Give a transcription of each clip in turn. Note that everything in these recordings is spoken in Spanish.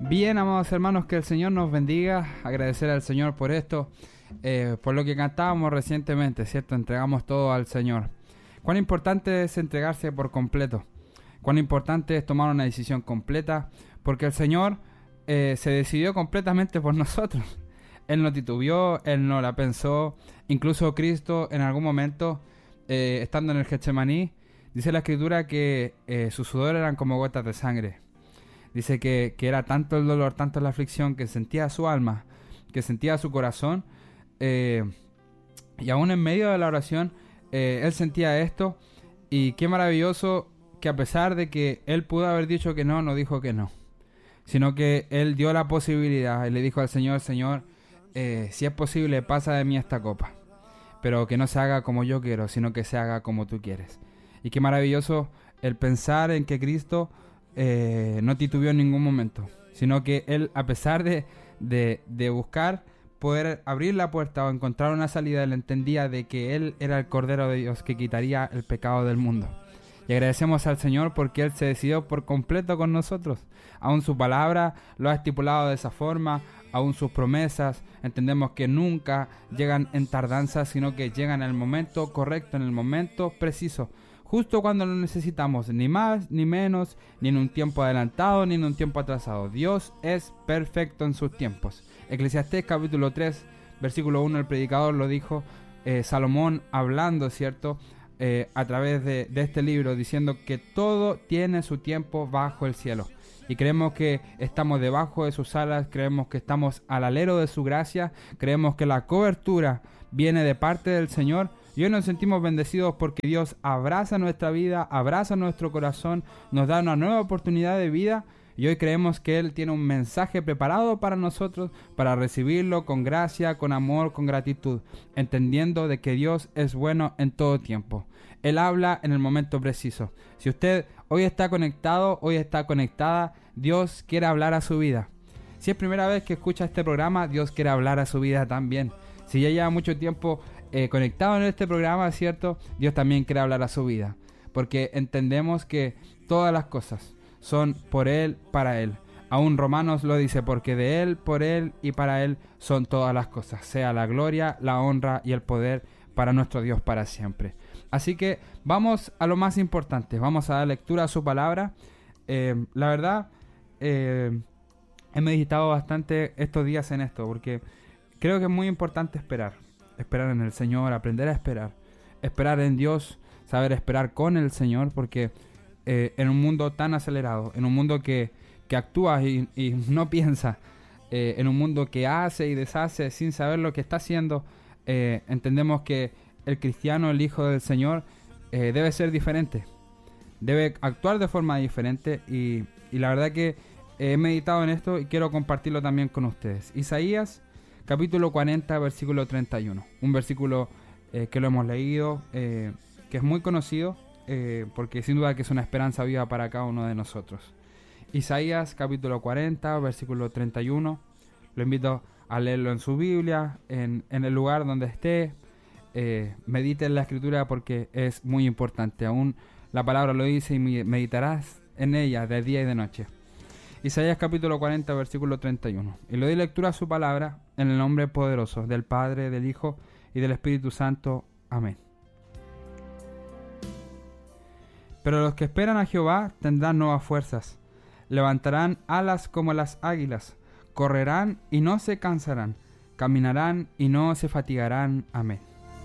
Bien, amados hermanos, que el Señor nos bendiga. Agradecer al Señor por esto, por lo que cantábamos recientemente, ¿cierto? Entregamos todo al Señor. Cuán importante es entregarse por completo. Cuán importante es tomar una decisión completa, porque el Señor se decidió completamente por nosotros. Él no titubeó, Él no la pensó. Incluso Cristo en algún momento, estando en el Getsemaní, dice la Escritura que sus sudor eran como gotas de sangre. Dice que era tanto el dolor, tanto la aflicción que sentía su alma, que sentía su corazón. Y aún en medio de la oración, él sentía esto. Y qué maravilloso que a pesar de que él pudo haber dicho que no, no dijo que no. Sino que él dio la posibilidad y le dijo al Señor, Señor, si es posible, pasa de mí esta copa. Pero que no se haga como yo quiero, sino que se haga como tú quieres. Y qué maravilloso el pensar en que Cristo no titubeó en ningún momento, sino que él, a pesar de buscar poder abrir la puerta o encontrar una salida, él entendía de que él era el Cordero de Dios que quitaría el pecado del mundo. Y agradecemos al Señor porque Él se decidió por completo con nosotros. Aún su palabra lo ha estipulado de esa forma, aún sus promesas. Entendemos que nunca llegan en tardanza, sino que llegan en el momento correcto, en el momento preciso. Justo cuando lo necesitamos, ni más ni menos, ni en un tiempo adelantado, ni en un tiempo atrasado. Dios es perfecto en sus tiempos. Eclesiastés capítulo 3, versículo 1, el predicador lo dijo, Salomón hablando, ¿cierto?, a través de este libro, diciendo que todo tiene su tiempo bajo el cielo. Y creemos que estamos debajo de sus alas, creemos que estamos al alero de su gracia, creemos que la cobertura viene de parte del Señor. Y hoy nos sentimos bendecidos porque Dios abraza nuestra vida, abraza nuestro corazón, nos da una nueva oportunidad de vida. Y hoy creemos que Él tiene un mensaje preparado para nosotros, para recibirlo con gracia, con amor, con gratitud, entendiendo de que Dios es bueno en todo tiempo. Él habla en el momento preciso. Si usted hoy está conectado, hoy está conectada, Dios quiere hablar a su vida. Si es primera vez que escucha este programa, Dios quiere hablar a su vida también. Si ya lleva mucho tiempo conectado en este programa, ¿cierto?, Dios también quiere hablar a su vida, porque entendemos que todas las cosas son por Él, para Él. Aún Romanos lo dice, porque de Él, por Él y para Él son todas las cosas, sea la gloria, la honra y el poder para nuestro Dios para siempre. Así que vamos a lo más importante, vamos a dar lectura a su palabra. La verdad, he meditado bastante estos días en esto, porque creo que es muy importante esperar en el Señor, aprender a esperar en Dios, saber esperar con el Señor, porque en un mundo tan acelerado, en un mundo que actúa y no piensa, en un mundo que hace y deshace sin saber lo que está haciendo, entendemos que el cristiano, el hijo del Señor, debe ser diferente, debe actuar de forma diferente, y la verdad que he meditado en esto y quiero compartirlo también con ustedes. Isaías capítulo 40, versículo 31. Un versículo que lo hemos leído, que es muy conocido, porque sin duda que es una esperanza viva para cada uno de nosotros. Isaías capítulo 40, versículo 31. Lo invito a leerlo en su Biblia, en el lugar donde esté. Medite en la Escritura porque es muy importante. Aún la palabra lo dice, y meditarás en ella de día y de noche. Isaías capítulo 40, versículo 31. Y le doy lectura a su palabra en el nombre poderoso del Padre, del Hijo y del Espíritu Santo. Amén. Pero los que esperan a Jehová tendrán nuevas fuerzas. Levantarán alas como las águilas. Correrán y no se cansarán. Caminarán y no se fatigarán. Amén.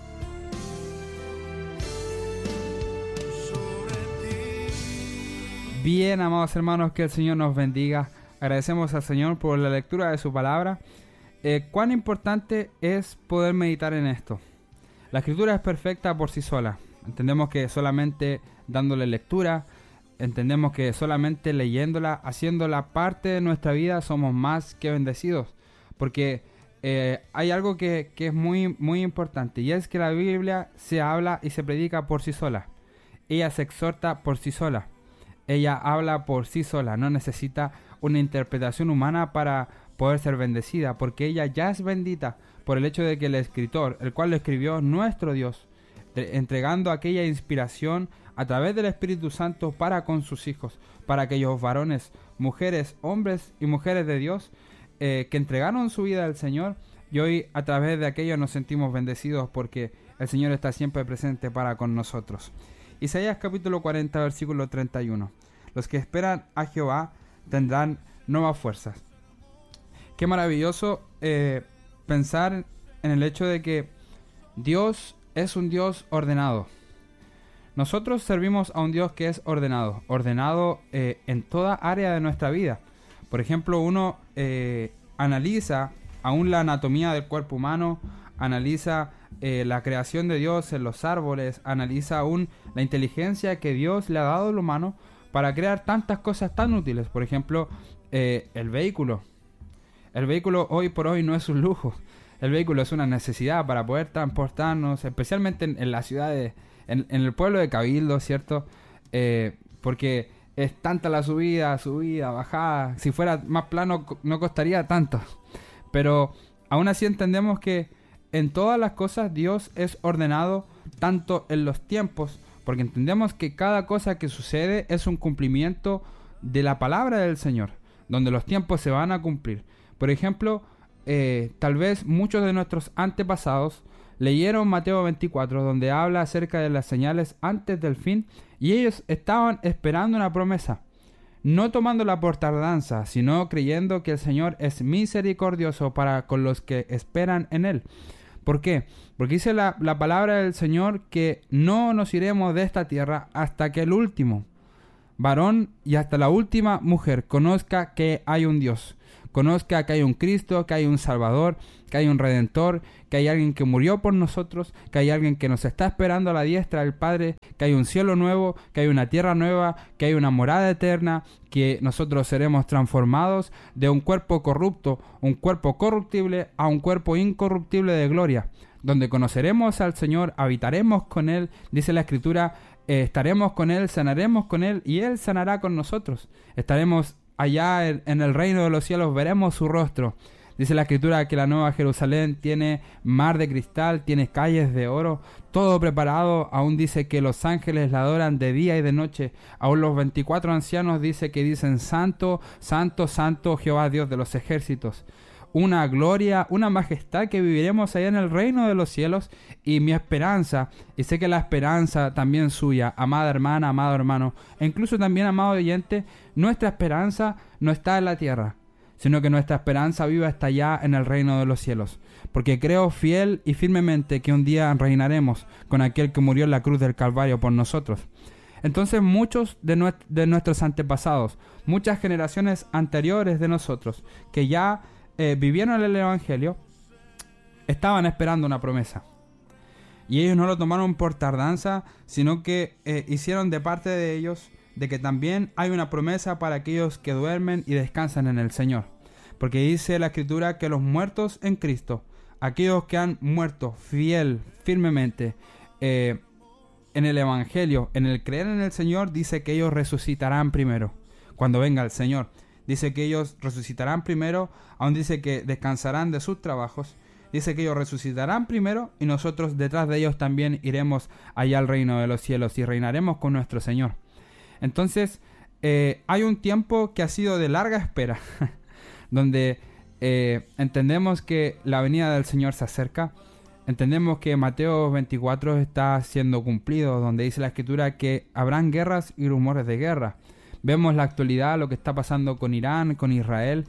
Bien, amados hermanos, que el Señor nos bendiga. Agradecemos al Señor por la lectura de su palabra. Cuán importante es poder meditar en esto. La Escritura es perfecta por sí sola. Entendemos que solamente dándole lectura, entendemos que solamente leyéndola, haciéndola parte de nuestra vida, somos más que bendecidos. Porque hay algo que es muy, muy importante, y es que la Biblia se habla y se predica por sí sola. Ella se exhorta por sí sola. Ella habla por sí sola, no necesita una interpretación humana para poder ser bendecida, porque ella ya es bendita por el hecho de que el escritor, el cual lo escribió, nuestro Dios, entregando aquella inspiración a través del Espíritu Santo para con sus hijos, para aquellos varones mujeres, hombres y mujeres de Dios que entregaron su vida al Señor, y hoy a través de aquello nos sentimos bendecidos porque el Señor está siempre presente para con nosotros. Isaías capítulo 40, versículo 31. Los que esperan a Jehová tendrán nuevas fuerzas. Qué maravilloso pensar en el hecho de que Dios es un Dios ordenado. Nosotros servimos a un Dios que es ordenado en toda área de nuestra vida. Por ejemplo, uno analiza aún la anatomía del cuerpo humano, analiza la creación de Dios en los árboles, analiza aún la inteligencia que Dios le ha dado al humano para crear tantas cosas tan útiles. Por ejemplo, el vehículo. El vehículo hoy por hoy no es un lujo. El vehículo es una necesidad para poder transportarnos, especialmente en las ciudades, en el pueblo de Cabildo, ¿cierto? Porque es tanta la subida, bajada. Si fuera más plano no costaría tanto. Pero aún así entendemos que en todas las cosas Dios es ordenado, tanto en los tiempos, porque entendemos que cada cosa que sucede es un cumplimiento de la palabra del Señor, donde los tiempos se van a cumplir. Por ejemplo, tal vez muchos de nuestros antepasados leyeron Mateo 24, donde habla acerca de las señales antes del fin, y ellos estaban esperando una promesa, no tomándola por tardanza, sino creyendo que el Señor es misericordioso para con los que esperan en Él. ¿Por qué? Porque dice la palabra del Señor que no nos iremos de esta tierra hasta que el último varón y hasta la última mujer conozca que hay un Dios, conozca que hay un Cristo, que hay un Salvador, que hay un Redentor, que hay alguien que murió por nosotros, que hay alguien que nos está esperando a la diestra del Padre, que hay un cielo nuevo, que hay una tierra nueva, que hay una morada eterna, que nosotros seremos transformados de un cuerpo corrupto, un cuerpo corruptible, a un cuerpo incorruptible de gloria, donde conoceremos al Señor, habitaremos con Él, dice la Escritura, estaremos con Él, sanaremos con Él y Él sanará con nosotros. Estaremos allá en el reino de los cielos, veremos su rostro. Dice la Escritura que la Nueva Jerusalén tiene mar de cristal, tiene calles de oro, todo preparado. Aún dice que los ángeles la adoran de día y de noche. Aún los 24 ancianos dice que dicen Santo, Santo, Santo, Jehová Dios de los ejércitos. Una gloria, una majestad que viviremos allá en el reino de los cielos. Y mi esperanza, y sé que la esperanza también suya, amada hermana, amado hermano, e incluso también amado oyente, nuestra esperanza no está en la tierra, sino que nuestra esperanza viva está allá en el reino de los cielos, porque creo fiel y firmemente que un día reinaremos con aquel que murió en la cruz del Calvario por nosotros. Entonces muchos de nuestros antepasados, muchas generaciones anteriores de nosotros, que ya vivieron el Evangelio, estaban esperando una promesa. Y ellos no lo tomaron por tardanza, sino que hicieron de parte de ellos de que también hay una promesa para aquellos que duermen y descansan en el Señor. Porque dice la Escritura que los muertos en Cristo, aquellos que han muerto firmemente en el Evangelio, en el creer en el Señor, dice que ellos resucitarán primero cuando venga el Señor. Dice que ellos resucitarán primero, aún dice que descansarán de sus trabajos. Dice que ellos resucitarán primero y nosotros detrás de ellos también iremos allá al reino de los cielos y reinaremos con nuestro Señor. Entonces, hay un tiempo que ha sido de larga espera, donde entendemos que la venida del Señor se acerca. Entendemos que Mateo 24 está siendo cumplido, donde dice la Escritura que habrán guerras y rumores de guerra. Vemos la actualidad, lo que está pasando con Irán, con Israel.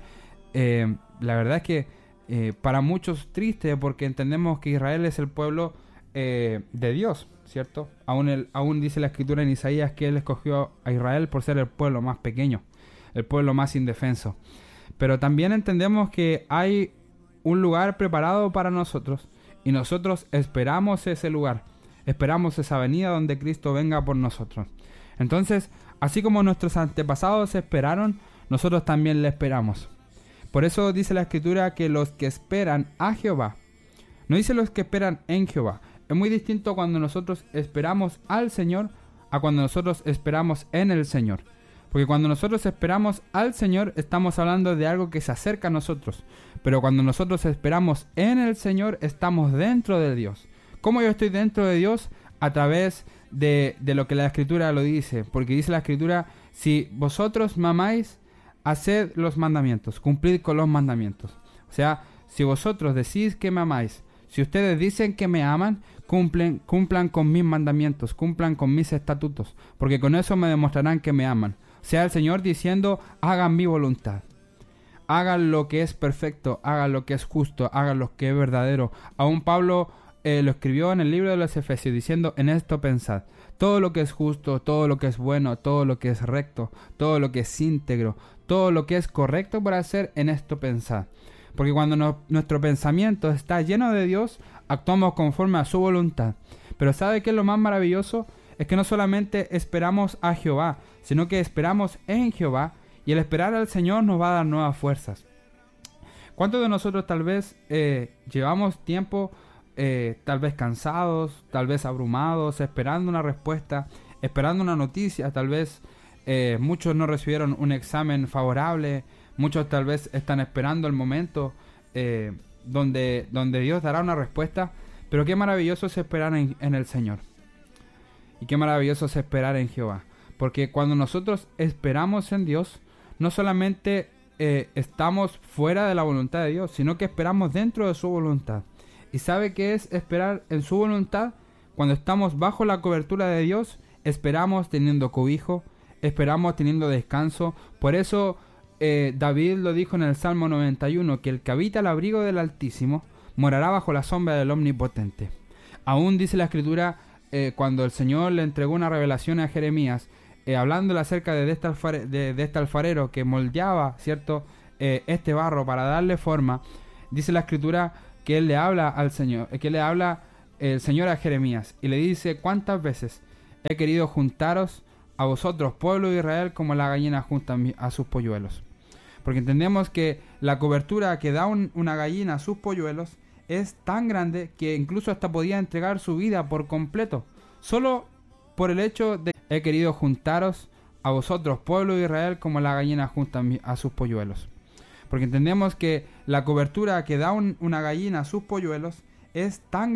La verdad es que para muchos triste, porque entendemos que Israel es el pueblo de Dios, ¿cierto? Aún dice la Escritura en Isaías que Él escogió a Israel por ser el pueblo más pequeño, el pueblo más indefenso. Pero también entendemos que hay un lugar preparado para nosotros y nosotros esperamos ese lugar, esperamos esa venida donde Cristo venga por nosotros. Entonces, así como nuestros antepasados esperaron, nosotros también le esperamos. Por eso dice la Escritura que los que esperan a Jehová, no dice los que esperan en Jehová. Es muy distinto cuando nosotros esperamos al Señor a cuando nosotros esperamos en el Señor. Porque cuando nosotros esperamos al Señor estamos hablando de algo que se acerca a nosotros. Pero cuando nosotros esperamos en el Señor estamos dentro de Dios. ¿Cómo yo estoy dentro de Dios? A través de lo que la Escritura lo dice. Porque dice la Escritura, si vosotros me amáis, haced los mandamientos, cumplid con los mandamientos. O sea, si vosotros decís que me amáis, si ustedes dicen que me aman, cumplan con mis mandamientos, cumplan con mis estatutos, porque con eso me demostrarán que me aman. O sea, el Señor diciendo, hagan mi voluntad. Hagan lo que es perfecto, hagan lo que es justo, hagan lo que es verdadero. Aún Pablo lo escribió en el libro de los Efesios diciendo, en esto pensad, todo lo que es justo, todo lo que es bueno, todo lo que es recto, todo lo que es íntegro, todo lo que es correcto para hacer, en esto pensad. Porque cuando nuestro pensamiento está lleno de Dios, actuamos conforme a su voluntad. Pero ¿sabe qué es lo más maravilloso? Es que no solamente esperamos a Jehová, sino que esperamos en Jehová, y el esperar al Señor nos va a dar nuevas fuerzas. ¿Cuántos de nosotros tal vez llevamos tiempo tal vez cansados, tal vez abrumados, esperando una respuesta, esperando una noticia? Tal vez muchos no recibieron un examen favorable, muchos tal vez están esperando el momento donde Dios dará una respuesta. Pero qué maravilloso es esperar en el Señor. Y qué maravilloso es esperar en Jehová. Porque cuando nosotros esperamos en Dios, no solamente estamos fuera de la voluntad de Dios, sino que esperamos dentro de su voluntad. ¿Y sabe qué es esperar en su voluntad? Cuando estamos bajo la cobertura de Dios, esperamos teniendo cobijo, esperamos teniendo descanso. Por eso David lo dijo en el Salmo 91, que el que habita el abrigo del Altísimo morará bajo la sombra del Omnipotente. Aún dice la Escritura, cuando el Señor le entregó una revelación a Jeremías, hablándole acerca de este alfarero que moldeaba, ¿cierto?, este barro para darle forma, dice la Escritura que él le habla al Señor, que le habla el Señor a Jeremías y le dice: ¿cuántas veces he querido juntaros a vosotros, pueblo de Israel, como la gallina junta a sus polluelos? Porque entendemos que la cobertura que da una gallina a sus polluelos es tan grande que incluso hasta podía entregar su vida por completo, solo por el hecho de he querido juntaros a vosotros, pueblo de Israel, como la gallina junta a sus polluelos. Porque entendemos que la cobertura que da una gallina a sus polluelos es tan